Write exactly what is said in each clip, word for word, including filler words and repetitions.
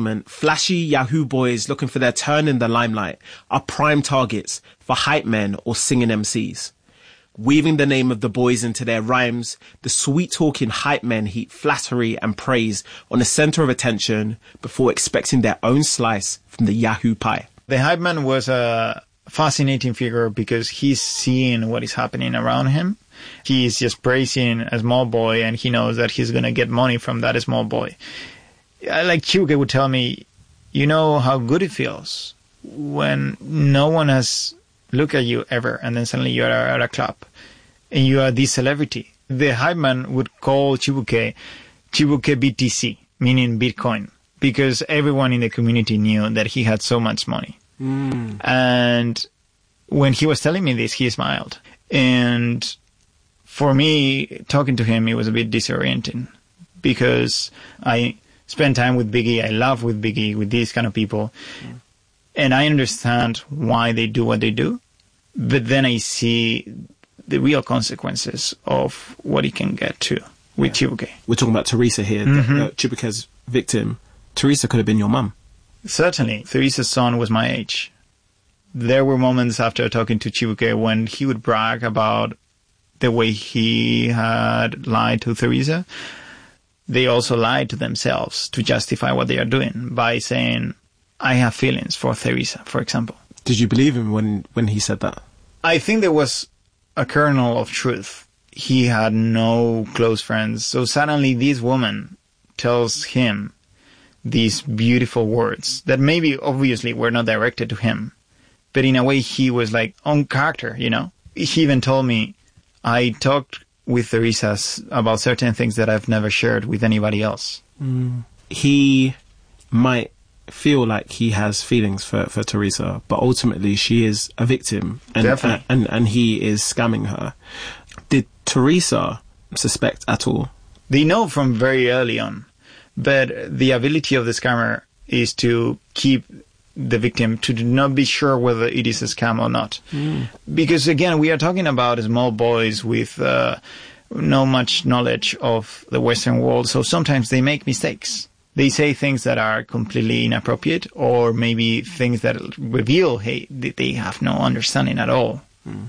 moment, flashy Yahoo boys looking for their turn in the limelight are prime targets for hype men or singing M Cs. Weaving the name of the boys into their rhymes, the sweet-talking hype men heap flattery and praise on the center of attention before expecting their own slice from the Yahoo pie. The hype man was a fascinating figure because he's seeing what is happening around him. He's just praising a small boy, and he knows that he's going to get money from that small boy. Like Chibuke would tell me, you know how good it feels when no one has looked at you ever, and then suddenly you're at a club, and you are this celebrity. The hype man would call Chibuke Chibuke B T C, meaning Bitcoin, because everyone in the community knew that he had so much money. Mm. And when he was telling me this, he smiled. And for me, talking to him, it was a bit disorienting because I spend time with Biggie. I love with Biggie, with these kind of people. Mm. And I understand why they do what they do. But then I see the real consequences of what he can get to with yeah. Chibuke. We're talking about Teresa here, mm-hmm. uh, Chibuke's victim. Teresa could have been your mum. Certainly. Teresa's son was my age. There were moments after talking to Chibuke when he would brag about the way he had lied to Teresa. They also lied to themselves to justify what they are doing by saying, I have feelings for Teresa, for example. Did you believe him when, when he said that? I think there was a kernel of truth. He had no close friends. So suddenly this woman tells him these beautiful words that maybe obviously were not directed to him. But in a way he was like on character, you know. He even told me, I talked with Teresa about certain things that I've never shared with anybody else. Mm. He might feel like he has feelings for, for Teresa, but ultimately she is a victim, and, Definitely. and and he is scamming her. Did Teresa suspect at all? They know from very early on, but the ability of the scammer is to keep the victim to not be sure whether it is a scam or not. Mm. Because again, we are talking about small boys with uh, no much knowledge of the Western world, so sometimes they make mistakes. They say things that are completely inappropriate, or maybe things that reveal, hey, they have no understanding at all mm.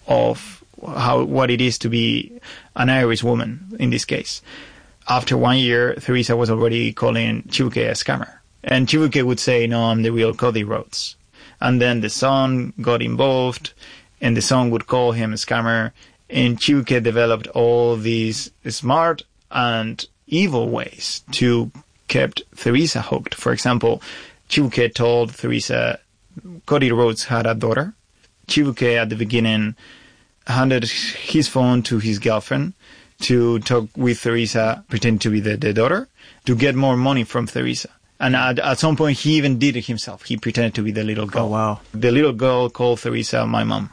of how what it is to be an Irish woman in this case. After one year, Teresa was already calling Chibuke a scammer. And Chibuke would say, no, I'm the real Cody Rhodes. And then the son got involved, and the son would call him a scammer. And Chibuke developed all these smart and evil ways to kept Teresa hooked. For example, Chibuke told Teresa Cody Rhodes had a daughter. Chibuke at the beginning handed his phone to his girlfriend to talk with Teresa, pretend to be the, the daughter, to get more money from Teresa. And at, at some point, he even did it himself. He pretended to be the little girl. Oh, wow. The little girl called Teresa my mom.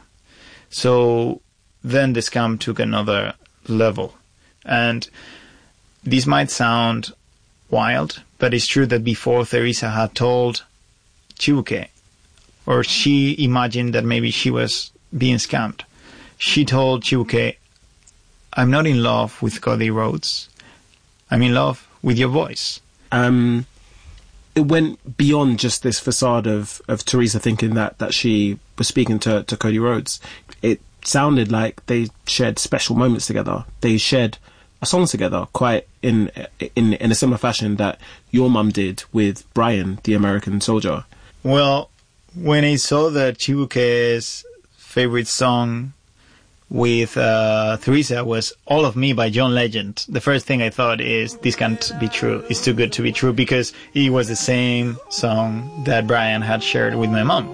So then the scam took another level. And this might sound wild, but it's true that before Teresa had told Chibuke, or she imagined that maybe she was being scammed, she told Chibuke, I'm not in love with Cody Rhodes. I'm in love with your voice. Um, it went beyond just this facade of, of Teresa thinking that, that she was speaking to, to Cody Rhodes. It sounded like they shared special moments together. They shared a song together, quite in in in a similar fashion that your mum did with Brian, the American soldier. Well, when I saw that Chibuke's favorite song with uh, Teresa was All of Me by John Legend, the first thing I thought is, this can't be true. It's too good to be true, because it was the same song that Brian had shared with my mom.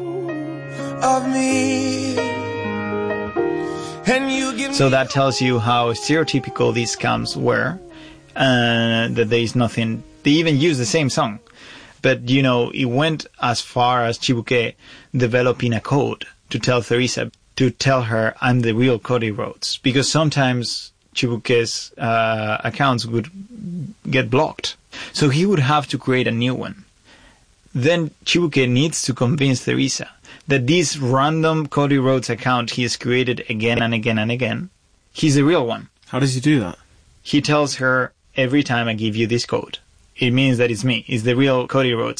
Of me. So that tells you how stereotypical these scams were, and uh, that there is nothing. They even use the same song, but you know, it went as far as Chibuke developing a code to tell Teresa, to tell her, I'm the real Cody Rhodes, because sometimes Chibuke's uh, accounts would get blocked, so he would have to create a new one. Then Chibuke needs to convince Teresa that this random Cody Rhodes account he has created again and again and again, he's the real one. How does he do that? He tells her, every time I give you this code, it means that it's me. It's the real Cody Rhodes.